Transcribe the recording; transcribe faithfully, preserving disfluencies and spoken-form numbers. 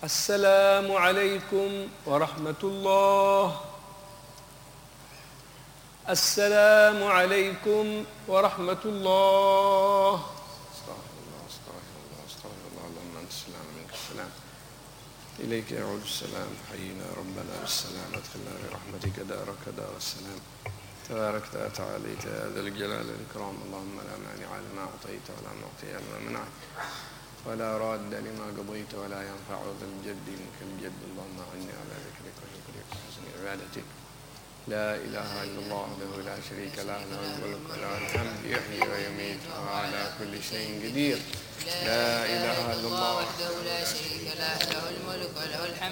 السلام عليكم ورحمة الله. السلام عليكم ورحمة الله. استغفر الله استغفر الله استغفر الله. اللهم أنت السلام منك السلام، إليك يعود السلام. حينا ربنا بالسلام، أدخلنا برحمتك دارك دار السلام. تباركت وتعاليت يا ذا الجلال والإكرام. اللهم لا مانع لما أعطيت ولا معطي لما منعت ولا راد لما قضيت ولا ينفع ذا الجد منك الجد. اللهم أعني على ذكرك وشكرك وحسن عبادتك. لا إله إلا الله وحده لا شريك له، له الملك وله الحمد، يحيي ويميت وعلى كل شيء قدير. لا إله إلا الله وحده لا شريك له، له الملك وله الحمد.